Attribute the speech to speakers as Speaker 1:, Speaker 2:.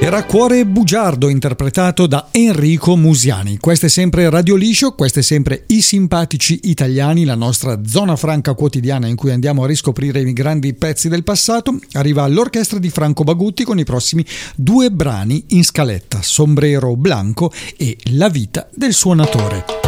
Speaker 1: Era Cuore bugiardo, interpretato da Enrico Musiani. Questo è sempre Radio Liscio, questo è sempre I Simpatici Italiani, la nostra zona franca quotidiana in cui andiamo a riscoprire i grandi pezzi del passato. Arriva l'orchestra di Franco Bagutti con i prossimi 2 brani in scaletta: Sombrero Blanco e La vita del suonatore.